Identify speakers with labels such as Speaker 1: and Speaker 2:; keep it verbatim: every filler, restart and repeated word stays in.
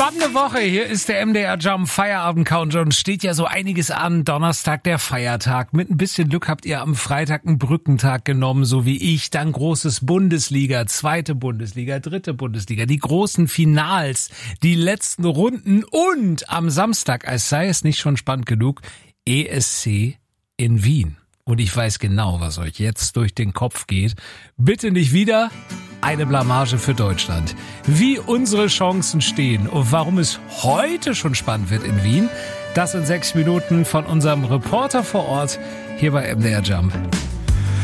Speaker 1: Spannende Woche. Hier ist der M D R Jump Feierabend Countdown. Steht ja so einiges an. Donnerstag der Feiertag. Mit ein bisschen Glück habt ihr am Freitag einen Brückentag genommen, so wie ich. Dann großes Bundesliga, zweite Bundesliga, dritte Bundesliga. Die großen Finals, die letzten Runden und am Samstag, als sei es nicht schon spannend genug, E S C in Wien. Und ich weiß genau, was euch jetzt durch den Kopf geht. Bitte nicht wieder eine Blamage für Deutschland. Wie unsere Chancen stehen und warum es heute schon spannend wird in Wien, das in sechs Minuten von unserem Reporter vor Ort hier bei M D R Jump.